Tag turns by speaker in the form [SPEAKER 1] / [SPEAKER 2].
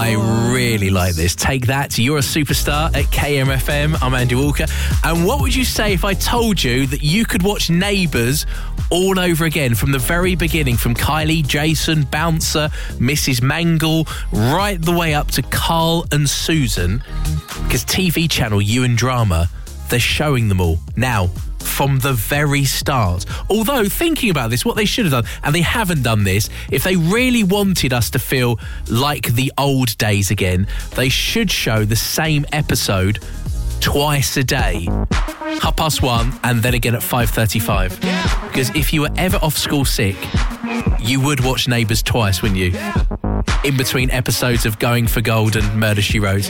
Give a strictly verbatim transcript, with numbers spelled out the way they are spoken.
[SPEAKER 1] I really like this. Take that. You're a Superstar at K M F M. I'm Andy Walker. And what would you say if I told you that you could watch Neighbours all over again from the very beginning, from Kylie, Jason, Bouncer, Missus Mangle, right the way up to Carl and Susan? Because T V channel You and Drama, they're showing them all now from the very start. Although, thinking about this, what they should have done, and they haven't done this, if they really wanted us to feel like the old days again, they should show the same episode twice a day. Half past one and then again at five thirty-five. Because if you were ever off school sick, you would watch Neighbours twice, wouldn't you? In between episodes of Going for Gold and Murder, She Wrote.